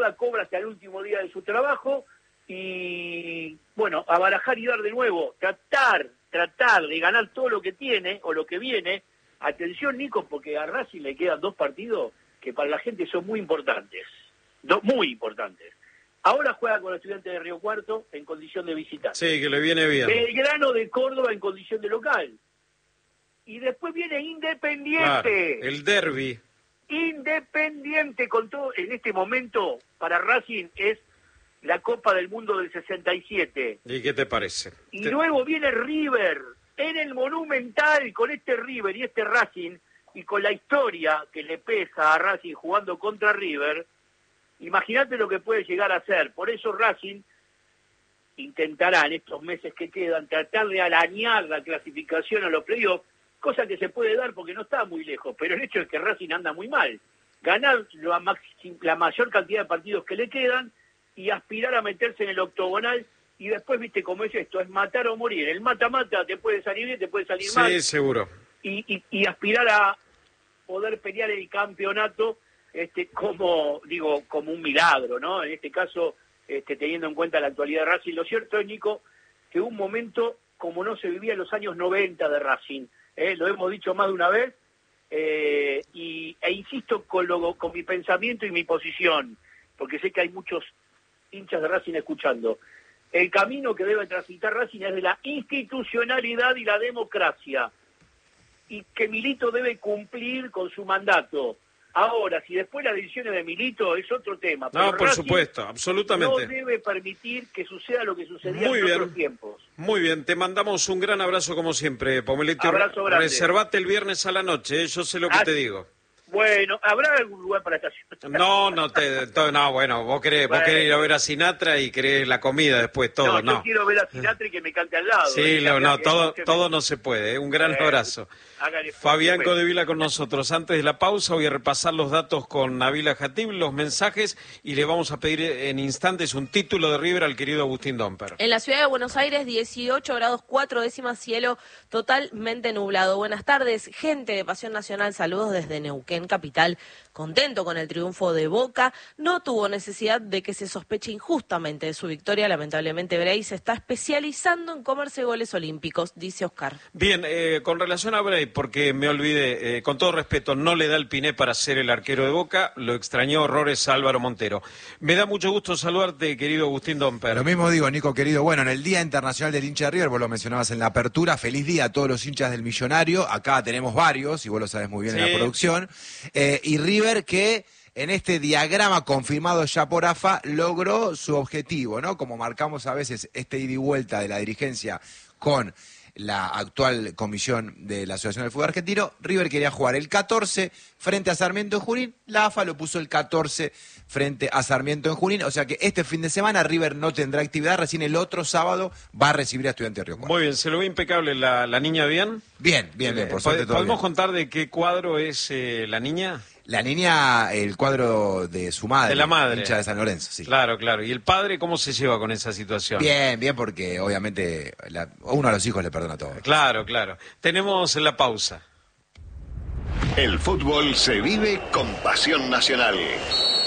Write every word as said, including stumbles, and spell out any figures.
cobra hasta el último día de su trabajo y, bueno, a barajar y dar de nuevo, tratar, tratar de ganar todo lo que tiene o lo que viene. Atención, Nico, porque a Racing le quedan dos partidos que para la gente son muy importantes, dos muy importantes. Ahora juega con los Estudiantes de Río Cuarto en condición de visitante. Sí, que le viene bien. Belgrano de Córdoba en condición de local. Y después viene Independiente. Claro, el derbi. Independiente con todo, en este momento, para Racing es la Copa del Mundo del sesenta y siete. ¿Y qué te parece? Y te... luego viene River, en el Monumental, con este River y este Racing, y con la historia que le pesa a Racing jugando contra River. Imagínate lo que puede llegar a hacer. Por eso Racing intentará en estos meses que quedan tratar de arañar la clasificación a los playoffs, cosa que se puede dar porque no está muy lejos, pero el hecho es que Racing anda muy mal. Ganar la, maxi, la mayor cantidad de partidos que le quedan y aspirar a meterse en el octogonal y después, viste cómo es esto, es matar o morir. El mata-mata te puede salir bien, te puede salir sí, mal. Sí, seguro. Y, y, y aspirar a poder pelear el campeonato este como digo como un milagro, ¿no? En este caso, este, teniendo en cuenta la actualidad de Racing. Lo cierto es, Nico, que un momento como no se vivía en los años noventa de Racing, ¿eh? Lo hemos dicho más de una vez, eh, y, e insisto con, lo, con mi pensamiento y mi posición, porque sé que hay muchos hinchas de Racing escuchando. El camino que debe transitar Racing es de la institucionalidad y la democracia, y que Milito debe cumplir con su mandato. Ahora, si después las decisiones de Milito es otro tema. Pero no, por Racing supuesto, absolutamente. no debe permitir que suceda lo que sucedía Muy en bien. otros tiempos. Muy bien, te mandamos un gran abrazo como siempre, Pomelito. Abrazo grande. Reservate el viernes a la noche, ¿eh? Yo sé lo que ah, te digo. Bueno, ¿habrá algún lugar para estacionar? No, no, te, to, no, bueno, vos querés, bueno. vos querés ir a ver a Sinatra y querés la comida después, todo, no. no. Yo quiero ver a Sinatra y que me cante al lado. Sí, ¿eh? no, no, que todo, no se todo me... no se puede, ¿eh? Un gran eh, abrazo. Fabián Codevila con nosotros. Antes de la pausa voy a repasar los datos con Nabila Jatib, los mensajes, y le vamos a pedir en instantes un título de River al querido Agustín Domper. En la ciudad de Buenos Aires, dieciocho grados cuatro décimas, cielo totalmente nublado. Buenas tardes, gente de Pasión Nacional, saludos desde Neuquén, capital. Contento con el triunfo de Boca, no tuvo necesidad de que se sospeche injustamente de su victoria. Lamentablemente, Bray se está especializando en comerse goles olímpicos, dice Oscar. Bien, eh, con relación a Bray, porque me olvidé, eh, con todo respeto, no le da el piné para ser el arquero de Boca, lo extrañó horrores a Álvaro Montero. Me da mucho gusto saludarte, querido Agustín Domper. Lo mismo digo, Nico, querido. Bueno, en el Día Internacional del Hincha de River, vos lo mencionabas en la apertura, feliz día a todos los hinchas del Millonario. Acá tenemos varios, y vos lo sabés muy bien sí. en la producción. Eh, y River que en este diagrama confirmado ya por A F A logró su objetivo, ¿no? Como marcamos a veces este ida y vuelta de la dirigencia con la actual comisión de la Asociación del Fútbol Argentino, River quería jugar el catorce frente a Sarmiento en Junín, la A F A lo puso el catorce frente a Sarmiento en Junín, o sea que este fin de semana River no tendrá actividad, recién el otro sábado va a recibir a Estudiantes de Río Cuarto. Muy bien, ¿se lo ve impecable la, la niña bien? Bien, bien, bien, por eh, suerte todo ¿Podemos bien. contar de qué cuadro es eh, la niña? La niña, el cuadro de su madre. De la madre. Hincha de San Lorenzo, sí. Claro, claro. ¿Y el padre cómo se lleva con esa situación? Bien, bien, porque obviamente la, uno a los hijos le perdona todo. Claro, claro. Tenemos la pausa. El fútbol se vive con Pasión Nacional.